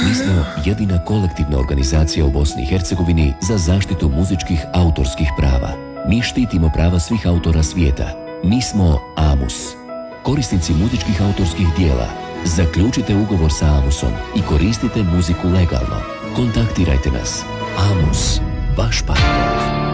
Mi smo jedina kolektivna organizacija u Bosni i Hercegovini za zaštitu muzičkih autorskih prava. Mi štitimo prava svih autora svijeta. Mi smo AMUS. Korisnici muzičkih autorskih dijela, zaključite ugovor sa AMUS-om i koristite muziku legalno. Kontaktirajte nas. AMUS, vaš partner.